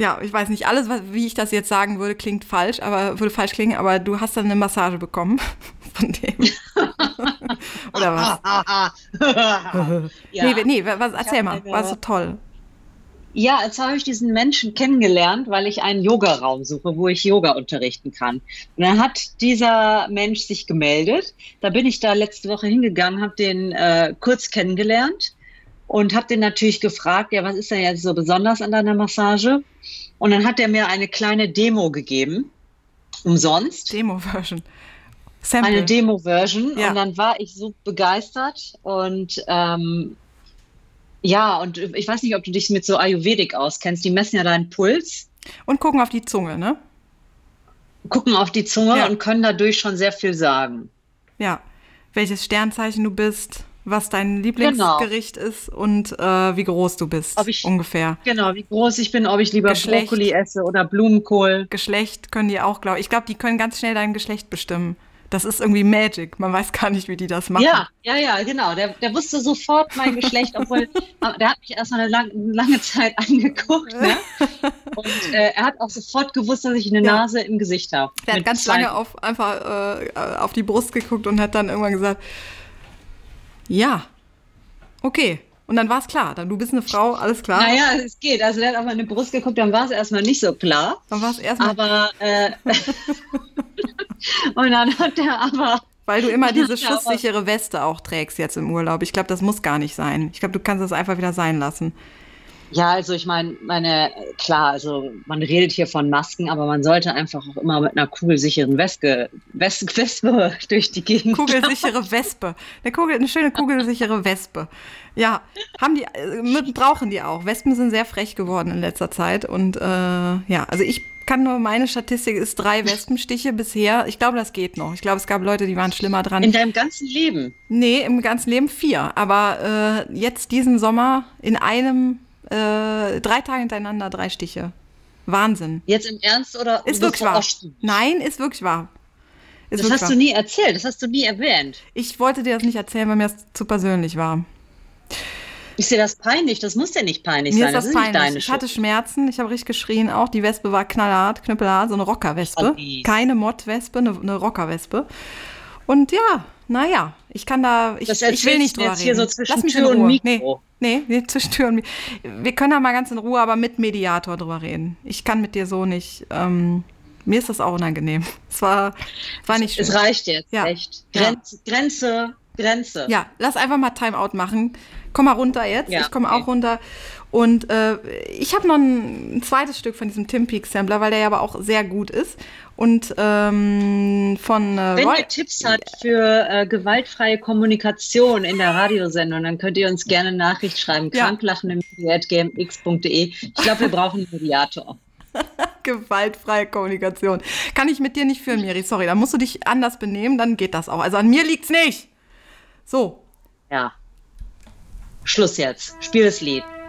ja, ich weiß nicht, alles, wie ich das jetzt sagen würde, würde falsch klingen, aber du hast dann eine Massage bekommen von dem. Oder was? Ja, ich habe Erzähl mal, war so toll. ja, jetzt habe ich diesen Menschen kennengelernt, weil ich einen Yogaraum suche, wo ich Yoga unterrichten kann. Und dann hat dieser Mensch sich gemeldet. Da bin ich da letzte Woche hingegangen, habe den kurz kennengelernt und habe den natürlich gefragt, ja, was ist denn jetzt so besonders an deiner Massage? Und dann hat er mir eine kleine Demo gegeben, umsonst. Demo-Version. Eine Sample. Demo-Version. Und Ja. dann war ich so begeistert. Und ja, und ich weiß nicht, ob du dich mit so Ayurvedik auskennst. Die messen ja deinen Puls, Und gucken auf die Zunge, ne? gucken auf die Zunge Ja. und können dadurch schon sehr viel sagen. Ja. Welches Sternzeichen du bist, was dein Genau. Lieblingsgericht ist und wie groß du Ob bist, ich, ungefähr. genau, wie groß ich bin, ob ich lieber Brokkoli Geschlecht. esse oder Blumenkohl. Geschlecht können die auch, glaube ich. Ich glaube, die können ganz schnell dein Geschlecht bestimmen. Das ist irgendwie Magic. Man weiß gar nicht, wie die das machen. Ja, ja, ja, genau. Der wusste sofort mein Geschlecht, obwohl der hat mich erstmal eine lange Zeit angeguckt, ne? Und er hat auch sofort gewusst, dass ich eine Ja. Nase im Gesicht habe. Der hat Mit ganz zwei. lange auf die Brust geguckt und hat dann irgendwann gesagt, ja, okay. Und dann war es klar. Dann, du bist eine Frau, alles klar. Naja, es geht. Also der hat auf meine Brust geguckt, dann war es erstmal nicht so klar. Dann war es erstmal, Aber und dann hat er aber, weil du immer diese ja, aber schusssichere Weste auch trägst jetzt im Urlaub. Ich glaube, das muss gar nicht sein. Ich glaube, du kannst das einfach wieder sein lassen. ja, also ich meine, klar, also man redet hier von Masken, aber man sollte einfach auch immer mit einer kugelsicheren Wespe durch die Gegend laufen. Kugelsichere Wespe. Eine schöne kugelsichere Wespe. Ja, brauchen die auch. Wespen sind sehr frech geworden in letzter Zeit. Und ja, also ich kann nur, meine Statistik ist 3 Wespenstiche bisher. Ich glaube, das geht noch. Ich glaube, es gab Leute, die waren schlimmer dran. In deinem ganzen Leben. Nee, im ganzen Leben 4. Aber jetzt diesen Sommer in 3 Tage hintereinander 3 Stiche. Wahnsinn. Jetzt im Ernst oder Ist so wirklich wahr. verarscht? Nein, ist wirklich wahr. Ist Das wirklich hast wahr. du nie erzählt, das hast du nie erwähnt. Ich wollte dir das nicht erzählen, weil mir das zu persönlich war. Ist dir das peinlich? Das muss ja nicht peinlich Mir sein, ist das das ist nicht peinlich. deine Ich hatte Schuld. Schmerzen, ich habe richtig geschrien auch. Die Wespe war knallhart, knüppelhart, so eine Rockerwespe. Verlies. Keine Mottwespe, eine Rockerwespe. Und ja, naja, ich Das will erzählst nicht du drüber jetzt hier so reden. zwischen Lass mich in Tür und Ruhe. Nee, Mikro. nee, zwischen Tür und Wir können da mal ganz in Ruhe, aber mit Mediator drüber reden. Ich kann mit dir so nicht, mir ist das auch unangenehm. Es war nicht Es schön. reicht jetzt, Ja, echt. ja. Grenze. Ja, lass einfach mal Timeout machen. Komm mal runter jetzt. Ja, Ich komme okay. auch runter. Und ich habe noch ein zweites Stück von diesem Tim Peake Sampler, weil der ja aber auch sehr gut ist. Und von Wenn Roy. ihr Tipps habt für gewaltfreie Kommunikation in der Radiosendung, dann könnt ihr uns gerne eine Nachricht schreiben. Ja. kranklachen@gmx.de. Ich glaube, wir brauchen einen Mediator. Gewaltfreie Kommunikation. Kann ich mit dir nicht führen, Miri. Sorry, da musst du dich anders benehmen, dann geht das auch. Also an mir liegt's nicht. So. Ja. Schluss jetzt. Spiel das Lied.